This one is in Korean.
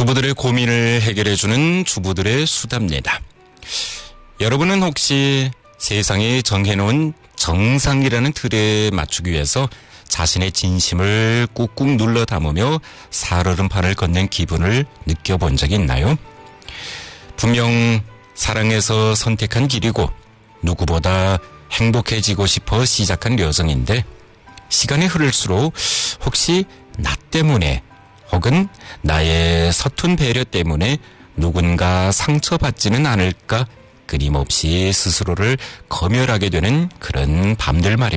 주부들의 고민을 해결해주는 주부들의 수답니다. 여러분은 혹시 세상에 정해놓은 정상이라는 틀에 맞추기 위해서 자신의 진심을 꾹꾹 눌러 담으며 살얼음판을 건넨 기분을 느껴본 적이 있나요? 분명 사랑해서 선택한 길이고 누구보다 행복해지고 싶어 시작한 여정인데 시간이 흐를수록 혹시 나 때문에 혹은 나의 서툰 배려 때문에 누군가 상처받지는 않을까 끊임없이 스스로를 검열하게 되는 그런 밤들 말입니다.